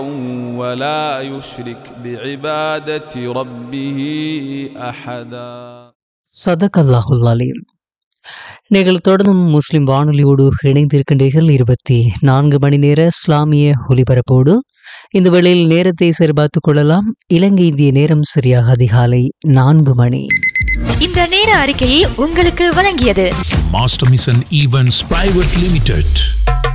ولا يشرك بعبادة ربه أحدا. சதகல்லாஹுல் அலீம். நீங்கள் தொடர்ந்தும் முஸ்லிம் வானொலியோடு இணைந்திருக்கின்றீர்கள். 24 மணி நேர இஸ்லாமிய ஒலிபரப்போடு. இந்த வேளையில் நேரத்தை சரிபார்த்துக் கொள்ளலாம். இலங்கை இந்திய நேரம் சரியாக அதிகாலை 4 மணி. இந்த நேர அறிக்கையை உங்களுக்கு வழங்கியது master mission events private limited.